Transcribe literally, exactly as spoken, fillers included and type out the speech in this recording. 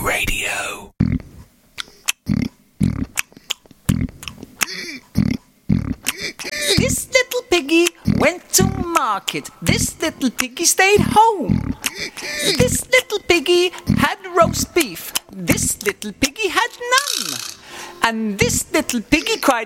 Radio. This little piggy went to market. This little piggy stayed home. This little piggy had roast beef. This little piggy had none. And this little piggy cried,